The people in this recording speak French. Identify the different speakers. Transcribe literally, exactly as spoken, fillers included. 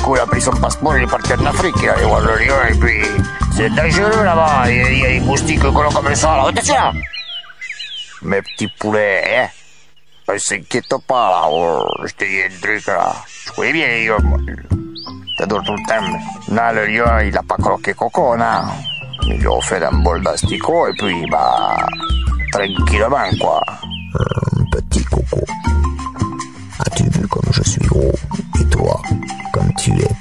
Speaker 1: coup, il a pris son passeport, il est parti en Afrique, il allait voir le lion, et puis... C'est dangereux là-bas, il y, a, il y a des moustiques collants comme ça, là, attention là. Mes petits poulets, hein. Ne s'inquiète pas, là, oh, je te dis un truc, là. Je connais bien les lions, moi. T'adores tout le temps. Non, le lion, il a pas croqué Coco, non. Ils lui ont fait un bol d'asticot, et puis, bah... tranquillement, quoi.
Speaker 2: Un petit Coco. As-tu vu comme je suis gros? Et toi, comme tu es